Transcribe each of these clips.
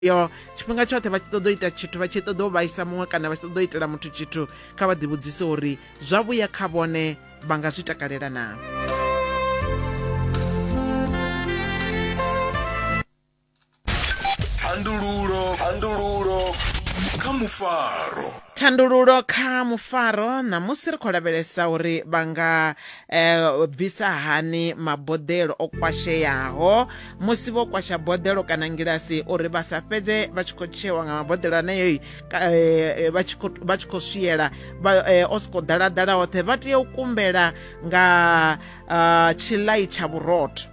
yo tshifhinga tshoṱhe vha tshi ṱoḓa u ita tshithu vha tshi ṱoḓa u vhaisa muṅwe kana vha tshi ṱoḓa u itela muthu tshithu kha vha ḓivhudzise uri zwa vhuya kha vhone vha nga zwi takalela na. Thandululo kha Mufaro. Thandululo kha Mufaro namusi ri khou lavhelesa uri vha nga bvisa hani maboḓelo o kwasheaho musi vho kwasha boḓelo kana ngilasi uri vha sa fhedze vha tshi khou tshewa nga maboḓelo aneyo vha tshi khou swiela o sokou ḓala hoṱhe. Vha tea u kumbela nga tshilai tsha vhurotho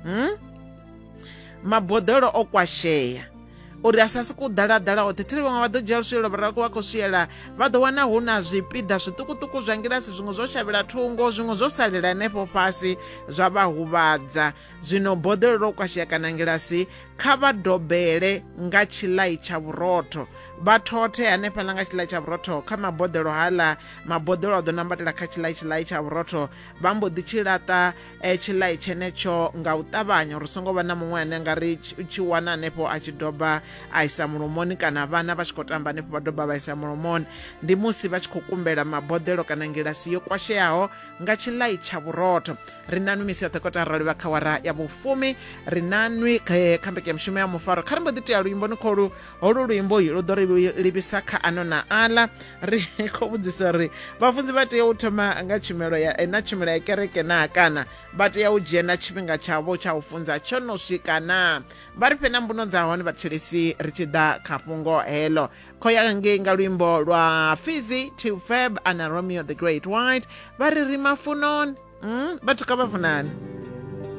maboḓelo o kwashea uri a sa sokou ḓala hoṱhe. Thiri vhaṅwe vha ḓo dzhia luswieḽo vha khou swiela vha ḓo wana hu na zwipiḓa zwiṱukuṱuku zwa ngilasi, zwiṅwe zwo shavhela thungo, zwiṅwe zwo salela hanefho fhasi zwa vha huvhadza. Zwino boḓelo ḽo kwashea kana ngilasi kha vha dobele nga tshilai tsha vhurotho, vha thothe hanefhaḽa nga tshilai tsha vhurotho kha maboḓelo haḽa. Maboḓelo a ḓo nambatela kha tshilai tsha vhurotho, vha mbo ḓi tshi laṱa tshilai tshenetsho nga u ṱavhanya uri songo vha na muṅwe ane nga ri tshi wana hanefho a tshi doba a isa mulomoni kana vhana vha tshi khou tamba hanefho vha doba vha isa mulomoni. Ndi musi vha tshi khou kumbela maboḓelo kana ngilasi yo kwasheaho nga tshilai tsha vhurotho. Ri na nwi misi yoṱhe kotara livha kha wara ya vhufumi, ri na nwi kha mbeke ya mushumo ya Mufaro. Kha ri mbo ḓi tea luimbo ni khou holu luimbo lu ḓo ri livhisa kha ano na aḽa. Ri khou vhudzisa uri vhafunzi vha tea u thoma nga tshumelo ya kereke na kana vha tea u dzhena tshifhinga tshavho tsha u funza tsho no swika na. Vha ri fhe na mbuno dza hone vhathetshelesi ri tshi ḓa kha fhungo heḽo. Khou ya ngei nga luimbo lwa Fizzy to Fab ana Romeo the Great White vha ri mafunoni vhathu kha vha funani.